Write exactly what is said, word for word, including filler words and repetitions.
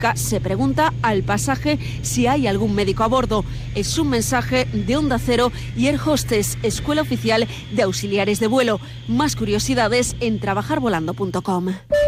Se pregunta al pasaje si hay algún médico a bordo. Es un mensaje de Onda Cero y Air Hostess, Escuela Oficial de Auxiliares de Vuelo. Más curiosidades en trabajar volando punto com.